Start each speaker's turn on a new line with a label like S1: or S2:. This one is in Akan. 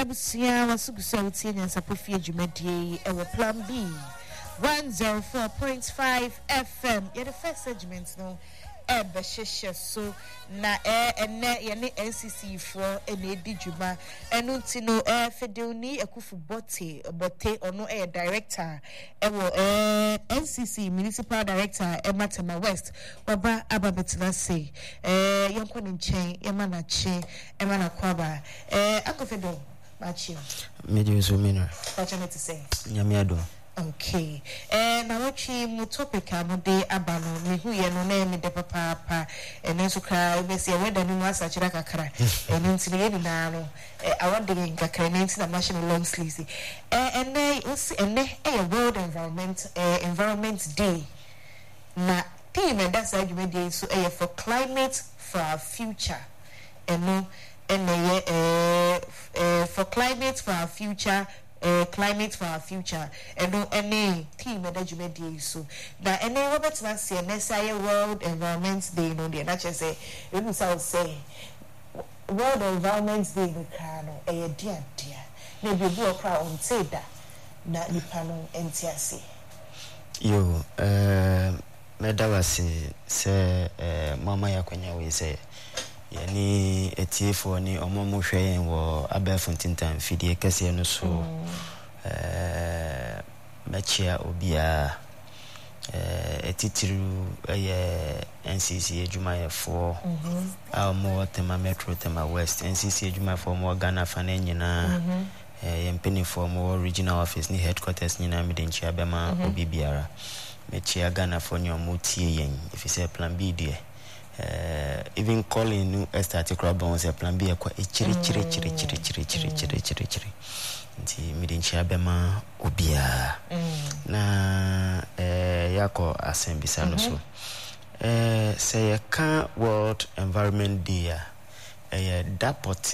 S1: Abusia wasugusa utie nyansa pofie dwumadie ewo Plan B 104.5 FM. Yeah, the first segment no Ebesheshe so na ene ye NCC for ene di dwuma enu nti no Fedeuni Ekufu bote ono director ewo NCC municipal director Ematema West waba ababetina say yonko ne nchen yemana che emana kwaba akofedo machi
S2: medio so minor
S1: what you need to say
S2: nyamiado.
S1: Okay. Na wachi mu topic amode abano me hu ye no na me de papa enso kra be se weda ni wasa chira kakra enti ne yedi na no awade kakra enti na national long sleeves ene World Environment Day na theme that's argument day so for climate for our future eno for climate for our future climate for our future and no any team management day so na any Robert Nancy and say World Environment Day no dey na say we say World Environment Day no ka no dia na be bu okra on say da na nipa no entiase
S2: yo medawasi se mama yakwanya we say yani etiefo ni omomo hwe wo abefontintan fidie kase no so machia obia etitiru NCC adwumayefo mo tema Metro tema West NCC adwumayefo mo Ghana fa na nyina yempenifo mo regional office ni headquarters nyina medenchi abema obibiara machia Ghana for nyomo tie yen if you say Plan B die even calling new start crab on say Plan B kwa chiri nti midinchi abema obia na yako asembisa no so say ka World Environment Day dapot